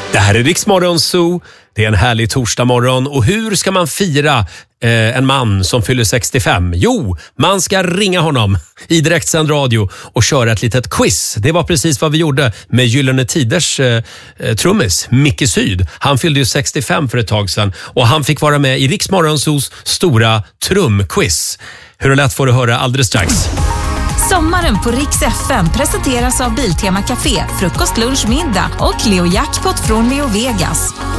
Det här är Rix Morgon Zoo. Det är en härlig torsdagmorgon. Och hur ska man fira en man som fyller 65? Jo, man ska ringa honom i direktsänd radio och köra ett litet quiz. Det var precis vad vi gjorde med Gyllene Tiders trummis, Micke Syd. Han fyllde ju 65 för ett tag sedan och han fick vara med i Rix Morgon Zoos stora trumquiz. Hur det lät får du höra alldeles strax. Sommaren på Rix FM presenteras av Biltema Café, frukost, lunch, middag och Leo Jackpot från Leo Vegas.